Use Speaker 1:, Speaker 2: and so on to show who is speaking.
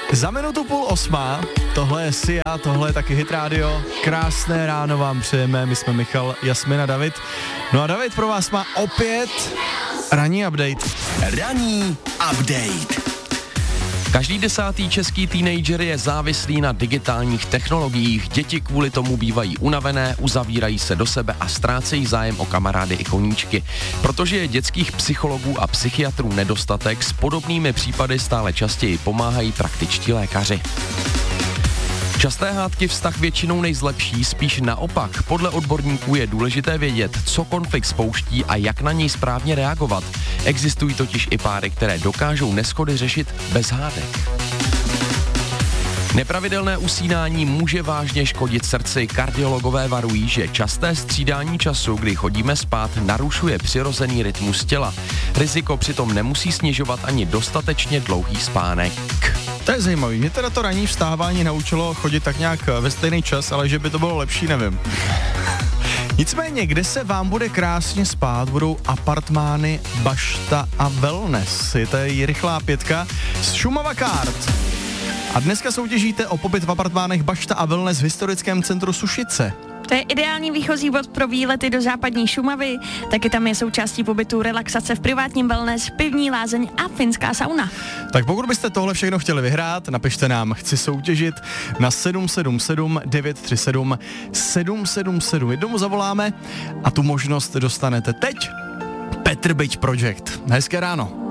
Speaker 1: Za minutu 7:30, tohle je Sia, tohle je taky Hit Radio. Krásné ráno vám přejeme, my jsme Michal, Jasmin a David. No a David pro vás má opět ranní update.
Speaker 2: Ranní update.
Speaker 3: Každý 10. český teenager je závislý na digitálních technologiích. Děti kvůli tomu bývají unavené, uzavírají se do sebe a ztrácejí zájem o kamarády i koníčky. Protože je dětských psychologů a psychiatrů nedostatek, s podobnými případy stále častěji pomáhají praktičtí lékaři. Časté hádky vztah většinou nejzlepší, spíš naopak. Podle odborníků je důležité vědět, co konflikt spouští a jak na něj správně reagovat. Existují totiž i páry, které dokážou neshody řešit bez hádek. Nepravidelné usínání může vážně škodit srdci. Kardiologové varují, že časté střídání času, kdy chodíme spát, narušuje přirozený rytmus těla. Riziko přitom nemusí snižovat ani dostatečně dlouhý spánek.
Speaker 1: To je zajímavý, mě teda to ranní vstávání naučilo chodit tak nějak ve stejný čas, ale že by to bylo lepší, nevím. Nicméně, kde se vám bude krásně spát, budou apartmány Bašta a Wellness. Je to rychlá 5 z Šumava Kart. A dneska soutěžíte o pobyt v apartmánech Bašta a Wellness v historickém centru Sušice.
Speaker 4: To je ideální výchozí bod pro výlety do západní Šumavy, taky tam je součástí pobytu relaxace v privátním wellness, pivní lázeň a finská sauna.
Speaker 1: Tak pokud byste tohle všechno chtěli vyhrát, napište nám chci soutěžit na 777 937 777. Jednomu zavoláme a tu možnost dostanete teď. Petr Byť Project. Hezké ráno.